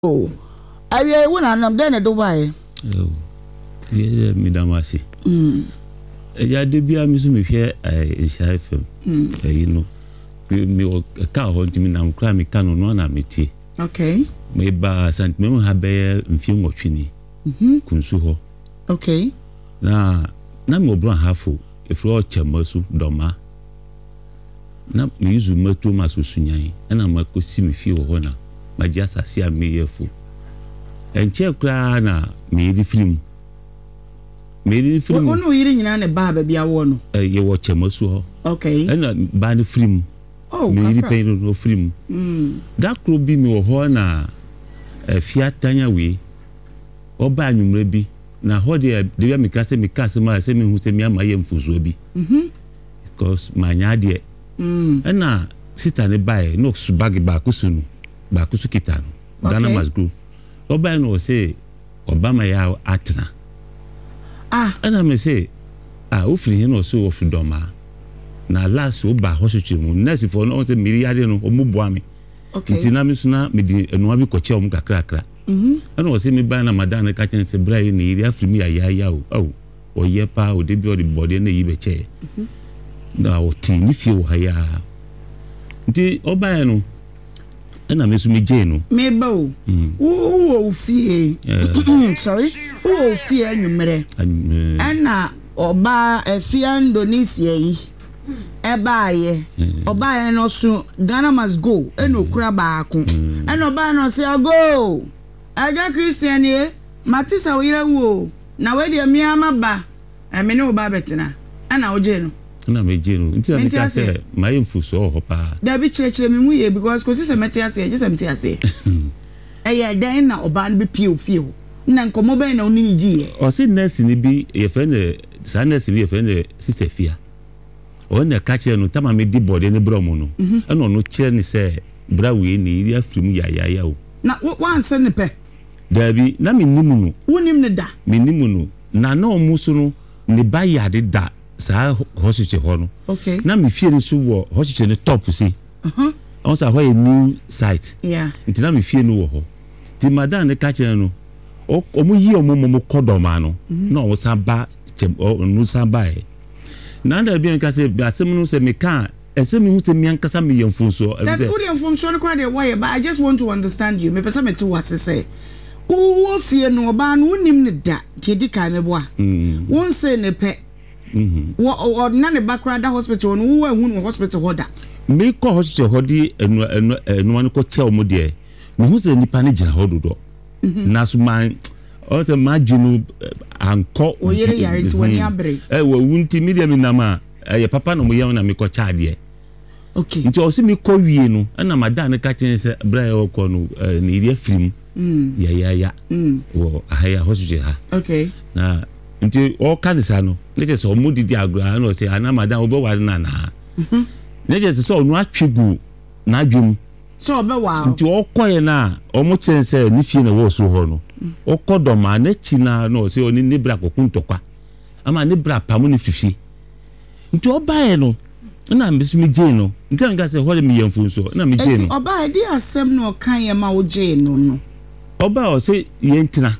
Oh, I won and then a Dubai. Oh, yeah, Madam Asi. I did be a museum here in Sheffield. You know, me a car haunting me now, cry me canon one at me tea. Okay. Maybe St. Memo have a few more chini. Kunsuho. Okay. Na mo brown half if you're chamasu doma. Na me use metu masusunyai, and I'm a cosimi few honor. My just as I may a fool. And check na made the film. Made the film. Oh, no, eating in a barber be a one. You watch a muscle. Okay. And buy the film. Oh, made the pain no film. That could be me or honor a Fiat Tanya way. Or buy you maybe. Now, how dear, the Mikasa Mikasa, send me who send me my young Fuzobi. Because my idea. And now, sister, they buy no subagi bakusunu. Bakusu kitano. Ghana must grow. Oba no say Obama ya atna. And I may say, ufri no so of doma. Na last oba hospital mu nurse for no say miliari no omubuami. Okay. Ntina mi suna me di eno abi koche om kakra. And o say me ba na madam ka chen say brai ni iri afri mi ya o. O ye pa o de bi o di body na yi be che. Na o ti ni fie o ha ya. Nti oba no and I miss me Jane. Maybe, oh, fear. Sorry, oh, fear you mere. And now, or buy a fian Donisia, a buy, or buy no soon. Ghana must go, and no crab, and no buy no say, go. I got Christian here, Matissa will now where the Miama ba, I may know Babetina, and our Jane. Na me jenu nti na me say my info so hopa da bi chechire me mu ye because ko sise meti ase je sem ti ase ya dan na oban be pie ofie na nkomo ben na oni ji ye o se nurse ni bi ye fe ne sa nurse ni ye fe ne sister fia o na ka che no tama me di body ne bromo no e no no che ni se bra we ni iri afrim ya o na wan se ne pe da bi na me nimu no wonim ne da me nimu no na na omuso no ne ba ya de da sa hospital hono. Okay. Na me fie nso wo hospital ne top si. Also a new site. Yeah. Nti na me fie no wo ho. Ti madam ne ka kire no. Omo yi omo kodoma no. Na wo san ba no san ba e. Na nda bi nka se asem no se me ka esem hu se me ankasa me yemfo so. That good yemfo so no kwa de why but I just want to understand you. Me pesa me ti what say. Wo fie no oba no nim ne da. Ti di ka me boa. Won se ne pe what none a background hospital no who hospital hoda me ko hospital hodi enu an ko che omo de me hu se nipa ne gina hododo na so man o se majunu anko o yere yare ti wani abre wo wunti medium na ma ye papa no mo ye na me ko cha de okay nti o se me ko wie no na madam ne ka chen se bra ye ko no ni iri afrim ya wo ahaya hospital ha okay na nti o kanisa no nje so mo didi agra no se ana madam obo ware na na nje so no atwegu na adwum so obe wa nti o koye na o mo chense ni fie na wo so ho no o kodoma na chi na no se oni ni bra kokuntokwa ama ni bra pamu ni fifi nti o bae no na mbisu mi je no nti nga se hole mi yemfu so na mi je no nti o bae di asem no kan ye ma wo je no o ba o se yentina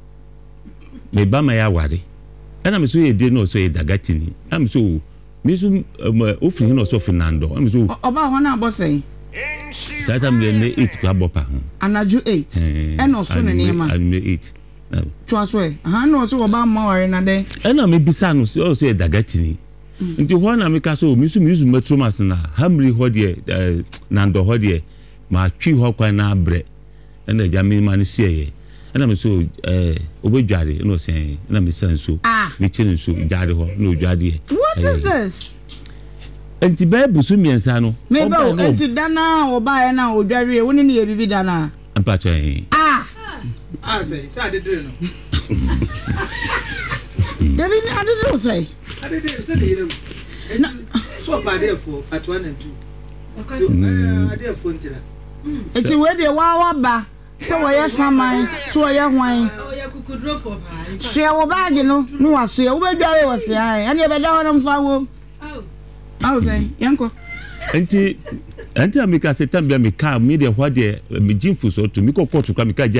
me ba ma ya ware ana me so ye de no so ye dagatini am so me so ofin no so Fernando am so oba ho na abosai sata me ne 8 kwa bopa ho anaju 8 eno so ne ne ma anju 8 twa so e ha no so oba ma ware na de ana me bisa no so ye dagatini nti ho na me ka so me so me use metromas na hamri ho de nando ho de ma twi ho kwa na abre ana ja me ma ne sie and I'm so obedjade no say na me senso me chine so jade ho no dwade what is this enti bible so miensa no maybe enti dana oba na odware woni ne ye bibi dana ampa chen say adedre no David adedre say adedre say dey so ba dey for at 1 and 2 dey for ntira enti we dey wa ba so why saman so why hwan kukudro for ba so ya wo bag no no wa so ya wo bedware wo se ai ane be da ho no mfa wo say yanko enti amika se tambia meka me de hɔ de me jimfu so to me kokɔ to kwa meka